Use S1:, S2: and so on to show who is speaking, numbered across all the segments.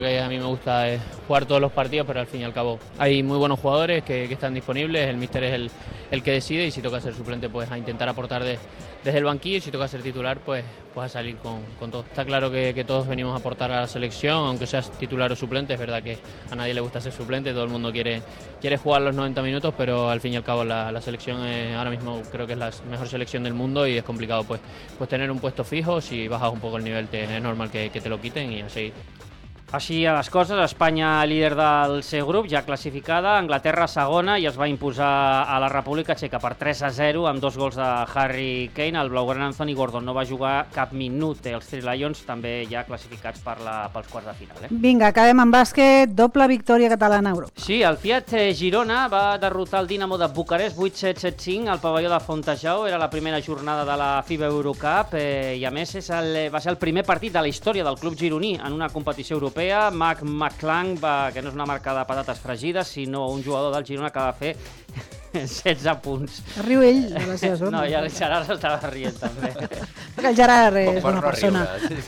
S1: A mí me gusta jugar todos los partidos, pero al fin y al cabo hay muy buenos jugadores que están disponibles, el míster es el que decide y si toca ser suplente pues a intentar aportar desde el banquillo y si toca ser titular pues a salir con todo. Está claro que todos venimos a aportar a la selección, aunque seas titular o suplente, es verdad que a nadie le gusta ser suplente, todo el mundo quiere jugar los 90 minutos, pero al fin y al cabo la selección ahora mismo creo que es la mejor selección del mundo y es complicado pues tener un puesto fijo, si bajas un poco el nivel es normal que te lo quiten y así.
S2: Així a les coses, Espanya líder del seu grup, ja classificada, Anglaterra segona i es va imposar a la República Txeca per 3-0 amb 2 gols de Harry Kane. El blaugrana Anthony Gordon no va jugar cap minut. Els Three Lions també ja classificats pels quarts de final.
S3: Vinga, acabem amb bàsquet, doble victòria catalana a Europa.
S2: Sí, el Fiat Girona va derrotar el Dinamo de Bucarest 8-7-7-5 al pavelló de Fontejau. Era la primera jornada de la FIBA Eurocup i a més va ser el primer partit de la història del club gironí en una competició europea. Mac McClung, que no és una marca de patates fregides, sinó un jugador del Girona que va fer 16 punts.
S3: Riu ell de la seva zona.
S2: No, i el Gerard s'estava rient també.
S3: Perquè el Gerard és bona persona.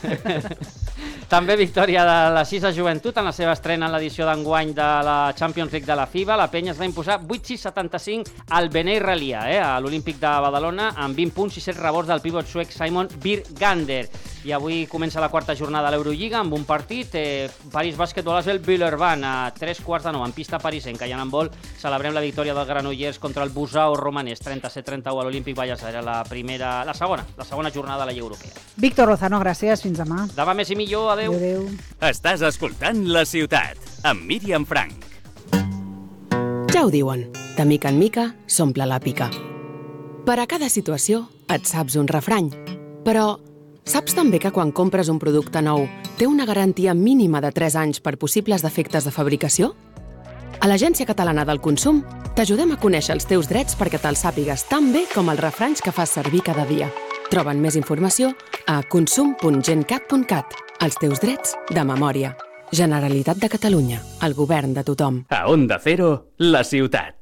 S2: També victòria de la Sisa Joventut en la seva estrena en l'edició d'enguany de la Champions League de la FIBA. La penya es va imposar 8-6-75 al Benei Relia, a l'Olímpic de Badalona, amb 20 punts i 7 rebots del pivot suec Simon Birgander. I avui comença la quarta jornada de l'Eurolliga amb un partit, París Basketball Asvel Villeurbanne a 3:15 en pista parisenca. I en handbol celebrem la victòria del Granollers contra el Busau romanès 37-31 a l'Olímpic Vallès. Era la segona jornada de la Lliga Europea.
S3: Víctor Lozano, gràcies, fins demà.
S2: Demà més i millor, adeu.
S3: Adeu.
S4: Estàs escoltant La Ciutat, amb Míriam Frank.
S5: Ja ho diuen, de mica en mica s'omple la pica. Per a cada situació et saps un refrany, però saps també que quan compres un producte nou té una garantia mínima de 3 anys per possibles defectes de fabricació? A l'Agència Catalana del Consum t'ajudem a conèixer els teus drets perquè te'ls sàpigues tan bé com els refranys que fas servir cada dia. Troben més informació a consum.gencat.cat. Els teus drets de memòria. Generalitat de Catalunya. El govern de tothom.
S4: A Onda Cero, La Ciutat.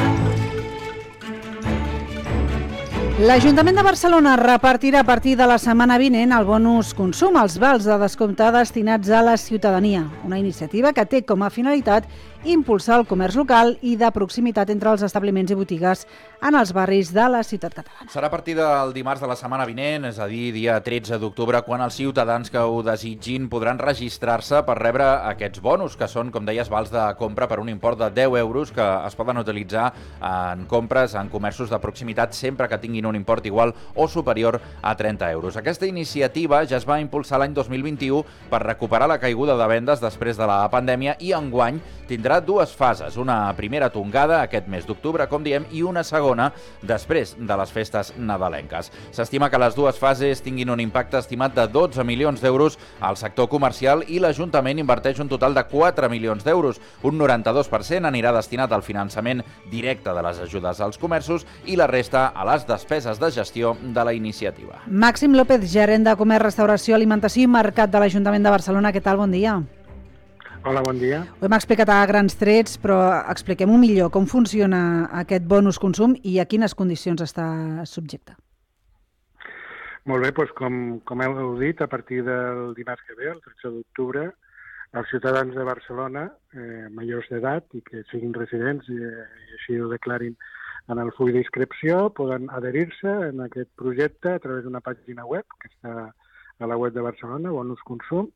S3: L'Ajuntament de Barcelona repartirà a partir de la setmana vinent el bonus consum, els vals de descompte destinats a la ciutadania. Una iniciativa que té com a finalitat impulsar el comerç local i de proximitat entre els establiments i botigues en els barris de la ciutat catalana.
S6: Serà a partir del dimarts de la setmana vinent, és a dir, dia 13 d'octubre, quan els ciutadans que ho desitgin podran registrar-se per rebre aquests bonus, que són, com deies, vals de compra per un import de 10 euros que es poden utilitzar en compres en comerços de proximitat sempre que tinguin un import igual o superior a 30 euros. Aquesta iniciativa ja es va impulsar l'any 2021 per recuperar la caiguda de vendes després de la pandèmia i enguany tindrà 2 fases, una primera tongada aquest mes d'octubre, com diem, i una segona després de les festes nadalenques. S'estima que les 2 fases tinguin un impacte estimat de 12 milions d'euros al sector comercial i l'Ajuntament inverteix un total de 4 milions d'euros. Un 92% anirà destinat al finançament directe de les ajudes als comerços i la resta a les despeses de gestió de la iniciativa.
S3: Màxim López, gerent de Comerç, Restauració, Alimentació i Mercat de l'Ajuntament de Barcelona. Què tal? Bon dia.
S7: Hola, bon dia.
S3: Ho hem explicat a grans trets, però expliquem-ho millor. Com funciona aquest bonus consum i a quines condicions està subjecte?
S7: Molt bé, doncs com heu dit, a partir del dimarts que ve, el 13 d'octubre, els ciutadans de Barcelona, majors d'edat i que siguin residents i així ho declarin en el full d'inscripció, poden adherir-se en aquest projecte a través d'una pàgina web que està a la web de Barcelona, Bonus Consum,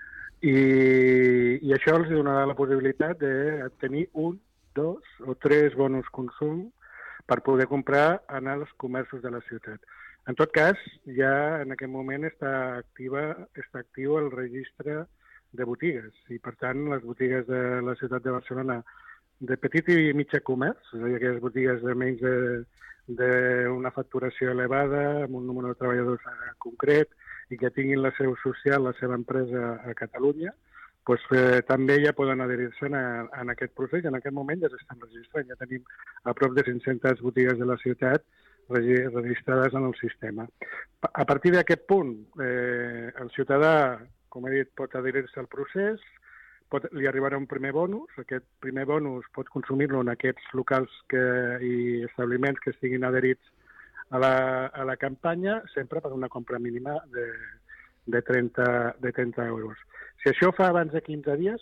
S7: i això els donarà la possibilitat de tenir 1, 2 o 3 bonus consum per poder comprar en els comerços de la ciutat. En tot cas, ja en aquest moment està actiu el registre de botigues i, per tant, les botigues de la ciutat de Barcelona de petit i mitjà comerç, és a dir, aquelles botigues de menys d'una facturació elevada, amb un número de treballadors concret, i que tinguin la seu social, la seva empresa a Catalunya, doncs, també ja poden adherir-se en aquest procés. En aquest moment ja s'estan registrant. Ja tenim a prop de 500 botigues de la ciutat registrades en el sistema. A partir d'aquest punt, el ciutadà, com he dit, pot adherir-se al procés, li arribarà un primer bonus. Aquest primer bonus pot consumir-lo en aquests locals i establiments que estiguin adherits a la campanya, sempre per una compra mínima de 30 euros. Si això fa abans de 15 dies,